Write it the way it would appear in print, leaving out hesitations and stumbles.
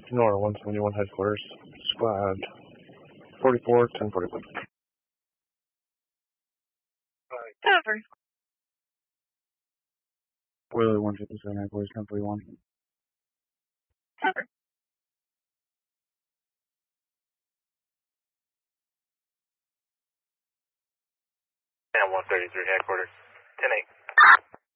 Nora 171 headquarters, squad 44, 1041. Cover. Wheeler 157 headquarters, 1041. Cover. And 133 headquarters, 10-8.